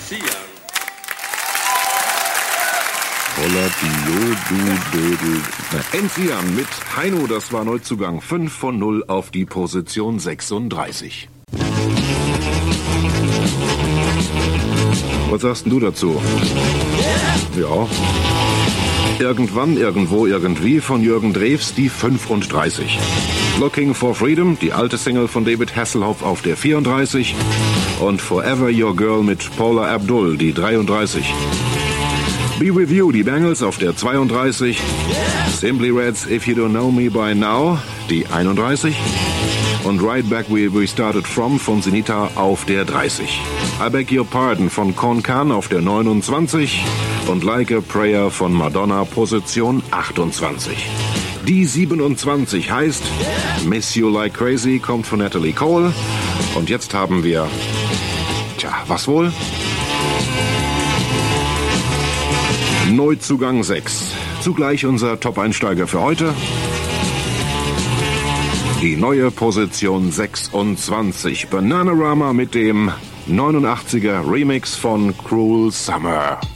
Enzian. Voller Dio, du Dödel. Enzian mit Heino, das war Neuzugang. 5 von 0 auf die Position 36. Was sagst denn du dazu? Ja. Irgendwann, irgendwo, irgendwie von Jürgen Drews, die 35. Looking for Freedom, die alte Single von David Hasselhoff auf der 34. Und Forever Your Girl mit Paula Abdul, die 33. Be With You, die Bangles auf der 32. Simply Red's If You Don't Know Me By Now, die 31. Und Right Back Where We Started From von Sinita auf der 30. I Beg Your Pardon von Kon Kan auf der 29. Und Like a Prayer von Madonna, Position 28. Die 27 heißt Miss You Like Crazy, kommt von Natalie Cole. Und jetzt haben wir, was wohl? Neuzugang 6. Zugleich unser Top-Einsteiger für heute. Die neue Position 26. Bananarama mit dem 89er Remix von Cruel Summer.